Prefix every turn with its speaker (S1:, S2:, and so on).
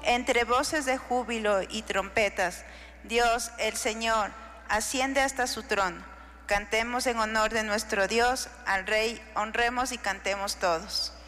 S1: Entre voces de júbilo y trompetas, Dios, el Señor, asciende hasta su trono. Cantemos en honor de nuestro Dios, al Rey, honremos y cantemos todos.